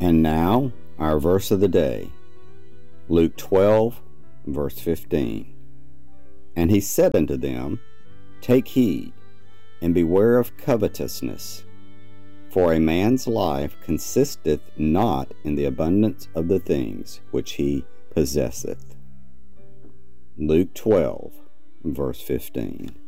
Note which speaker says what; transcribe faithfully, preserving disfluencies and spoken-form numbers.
Speaker 1: And now, our verse of the day, Luke twelve, verse fifteen. And he said unto them, Take heed, and beware of covetousness, for a man's life consisteth not in the abundance of the things which he possesseth. Luke twelve, verse fifteen.